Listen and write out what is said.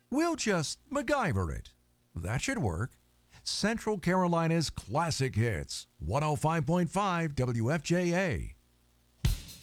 We'll just MacGyver it. That should work. Central Carolina's classic hits. 105.5 WFJA.